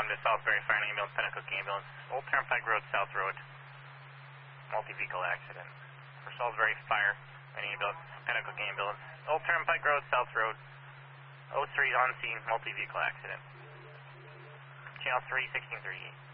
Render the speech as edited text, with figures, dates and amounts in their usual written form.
to Salisbury Fire and Ambulance, Pennacook Ambulance, Old Turnpike Road, South Road, multi-vehicle accident. For Salisbury Fire and Ambulance, Pennacook Ambulance, Old Turnpike Road, South Road, 03 on scene, multi-vehicle accident. Channel 3, 1638.